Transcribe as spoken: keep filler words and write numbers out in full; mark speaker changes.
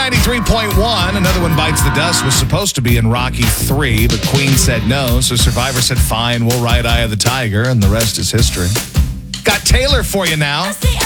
Speaker 1: ninety-three point one. Another One Bites the Dust was supposed to be in Rocky three, but Queen said no, so Survivor said, fine, we'll write Eye of the Tiger, and the rest is history. Got Taylor for you now.